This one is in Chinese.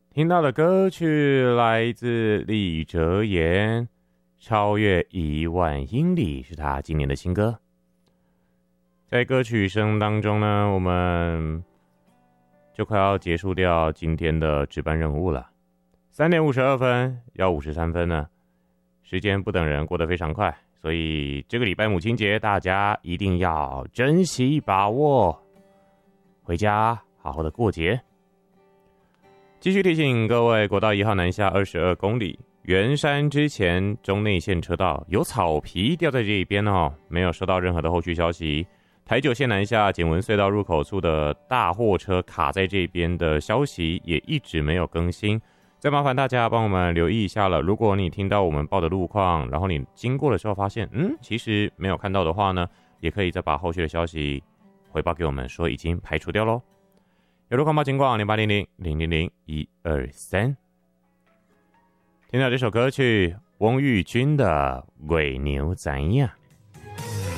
听到的歌曲来自李哲言，超越10000英里是他今年的新歌。在歌曲声当中呢，我们就快要结束掉今天的值班任务了。3点52分，要53分呢，时间不等人，过得非常快，所以这个礼拜母亲节，大家一定要珍惜把握，回家好好的过节。继续提醒各位，国道1号南下22公里，圆山之前中内线车道有草皮掉在这一边哦，没有收到任何的后续消息。台9线南下简文隧道入口处的大货车卡在这边的消息也一直没有更新，再麻烦大家帮我们留意一下了。如果你听到我们报的路况，然后你经过的时候发现其实没有看到的话呢，也可以再把后续的消息回报给我们，说已经排除掉咯。有路况报情况0800-000-123。听到这首歌曲，翁玉君的《鬼牛怎样》。